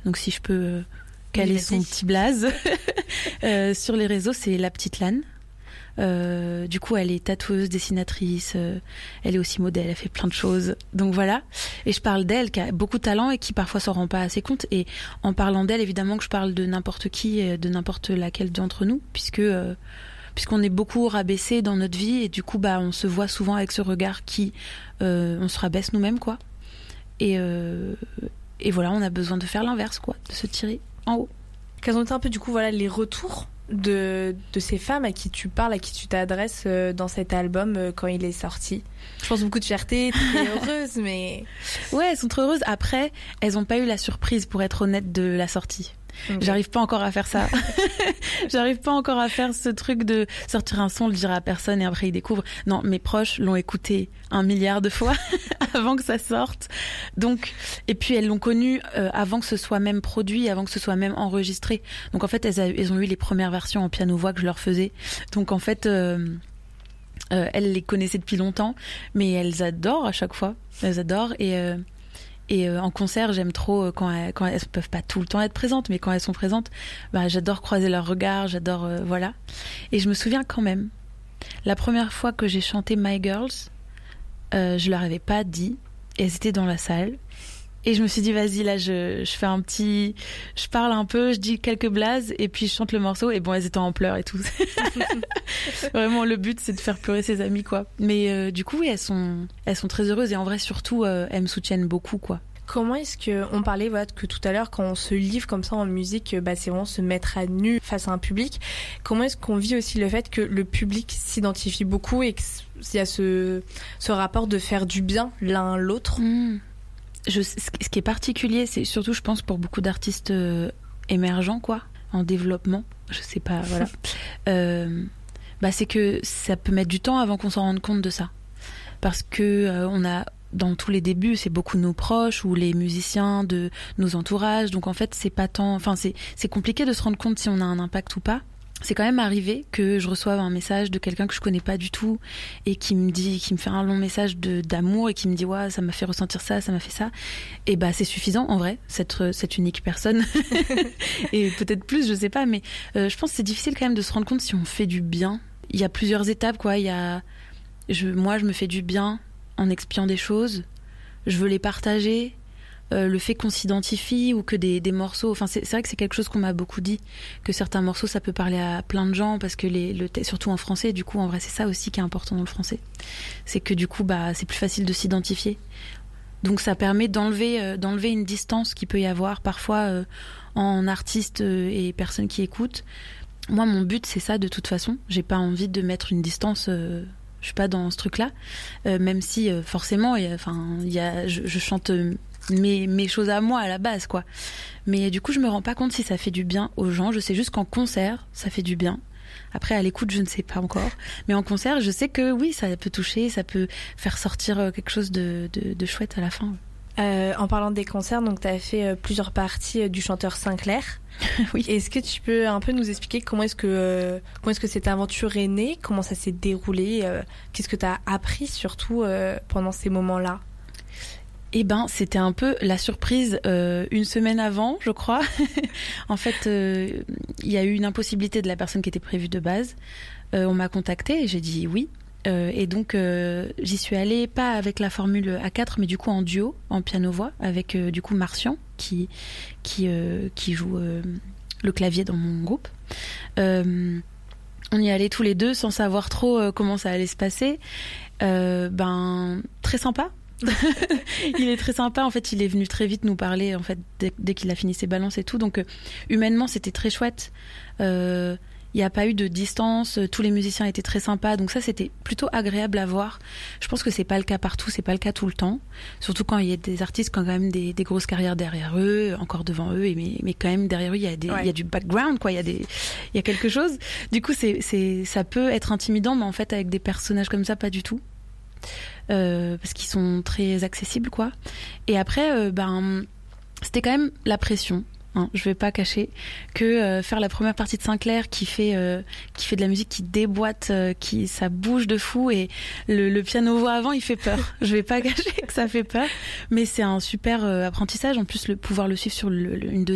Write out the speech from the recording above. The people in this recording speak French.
Donc si je peux caler son petit blaze. Sur les réseaux, c'est La Petite Lane. Du coup, elle est tatoueuse, dessinatrice, elle est aussi modèle, elle fait plein de choses. Donc voilà. Et je parle d'elle qui a beaucoup de talent et qui parfois s'en rend pas assez compte. Et en parlant d'elle, évidemment que je parle de n'importe qui, de n'importe laquelle d'entre nous, puisqu'on est beaucoup rabaissé dans notre vie et du coup, on se voit souvent avec ce regard qui, on se rabaisse nous-mêmes, quoi. Et voilà, on a besoin de faire l'inverse, quoi, de se tirer en haut. Quels ont été un peu, du coup, voilà, les retours de ces femmes à qui tu parles, à qui tu t'adresses dans cet album quand il est sorti? Je pense beaucoup de fierté, t'es heureuse, mais... Ouais, elles sont trop heureuses. Après, elles n'ont pas eu la surprise, pour être honnête, de la sortie. Okay. J'arrive pas encore à faire ça. J'arrive pas encore à faire ce truc de sortir un son, le dire à personne et après ils découvrent. Non, mes proches l'ont écouté 1 milliard de fois avant que ça sorte. Donc, et puis elles l'ont connu avant que ce soit même produit, avant que ce soit même enregistré. Donc en fait, elles ont eu les premières versions en piano-voix que je leur faisais. Donc en fait, elles les connaissaient depuis longtemps, mais elles adorent à chaque fois. Elles adorent et en concert, j'aime trop quand elles peuvent pas tout le temps être présentes, mais quand elles sont présentes, j'adore croiser leurs regards, j'adore voilà. Et je me souviens quand même, la première fois que j'ai chanté My Girls, je leur avais pas dit, et elles étaient dans la salle, et je me suis dit vas-y là, je fais je parle un peu, je dis quelques blazes, et puis je chante le morceau, et bon elles étaient en pleurs et tout. Vraiment le but c'est de faire pleurer ses amis, quoi. Mais du coup oui, elles sont très heureuses et en vrai surtout elles me soutiennent beaucoup, quoi. Comment est-ce qu'on parlait que tout à l'heure, quand on se livre comme ça en musique, c'est vraiment se mettre à nu face à un public. Comment est-ce qu'on vit aussi le fait que le public s'identifie beaucoup et qu'il y a ce rapport de faire du bien l'un à l'autre? Ce qui est particulier, c'est surtout, je pense, pour beaucoup d'artistes émergents, quoi, en développement, je sais pas, voilà. C'est que ça peut mettre du temps avant qu'on s'en rende compte de ça. Parce que on a, dans tous les débuts, c'est beaucoup nos proches ou les musiciens de nos entourages. Donc en fait, c'est pas tant... Enfin, c'est compliqué de se rendre compte si on a un impact ou pas. C'est quand même arrivé que je reçoive un message de quelqu'un que je connais pas du tout et qui me fait un long message d'amour et qui me dit ouais, ça m'a fait ressentir ça, ça m'a fait ça. Et c'est suffisant en vrai, cette unique personne. Et peut-être plus, je sais pas, mais je pense que c'est difficile quand même de se rendre compte si on fait du bien. Il y a plusieurs étapes, quoi. Moi, je me fais du bien en expiant des choses. Je veux les partager. Le fait qu'on s'identifie ou que des morceaux... Enfin, c'est vrai que c'est quelque chose qu'on m'a beaucoup dit, que certains morceaux, ça peut parler à plein de gens, parce que surtout en français, du coup, en vrai, c'est ça aussi qui est important dans le français. C'est que du coup, c'est plus facile de s'identifier. Donc ça permet d'enlever une distance qu'il peut y avoir parfois en artistes et personnes qui écoutent. Moi, mon but, c'est ça de toute façon. J'ai pas envie de mettre une distance... je suis pas dans ce truc-là, même si forcément, je chante... mes choses à moi à la base, quoi. Mais du coup je me rends pas compte si ça fait du bien aux gens. Je sais juste qu'en concert ça fait du bien. Après à l'écoute je ne sais pas encore, mais en concert je sais que oui, ça peut toucher, ça peut faire sortir quelque chose de chouette à la fin. En parlant des concerts, donc tu as fait plusieurs parties du chanteur Sinclair. Oui. Est-ce que tu peux un peu nous expliquer comment est-ce que cette aventure est née, comment ça s'est déroulé, qu'est-ce que tu as appris surtout pendant ces moments-là? C'était un peu la surprise 1 semaine avant, je crois. En fait, il y a eu une impossibilité de la personne qui était prévue de base. On m'a contactée et j'ai dit oui. Et donc, j'y suis allée, pas avec la formule A4, mais du coup en duo, en piano-voix, avec du coup Martian, qui joue le clavier dans mon groupe. On y allait tous les deux sans savoir trop comment ça allait se passer. Très sympa. Il est très sympa, en fait il est venu très vite nous parler en fait dès qu'il a fini ses balances et tout, donc humainement c'était très chouette. Il n'y a pas eu de distance, tous les musiciens étaient très sympas, donc ça c'était plutôt agréable à voir. Je pense que c'est pas le cas partout, c'est pas le cas tout le temps, surtout quand il y a des artistes qui ont quand même des grosses carrières derrière eux, encore devant eux, mais quand même derrière eux il y a du background, quoi. Il y a quelque chose, du coup ça peut être intimidant, mais en fait avec des personnages comme ça pas du tout. Parce qu'ils sont très accessibles, quoi. Et après c'était quand même la pression, hein, je vais pas cacher que faire la première partie de Sinclair qui fait de la musique qui déboîte, ça bouge de fou, et le piano-voix avant il fait peur. Je vais pas cacher que ça fait peur, mais c'est un super apprentissage. En plus pouvoir le suivre sur une